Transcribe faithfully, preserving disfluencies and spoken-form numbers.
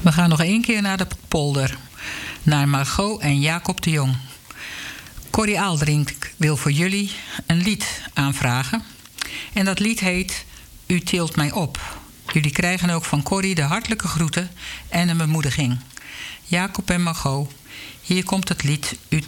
We gaan nog één keer naar de polder. Naar Margot en Jacob de Jong. Corrie Aaldrink wil voor jullie een lied aanvragen. En dat lied heet U tilt mij op. Jullie krijgen ook van Corrie de hartelijke groeten en een bemoediging. Jacob en Margot, hier komt het lied U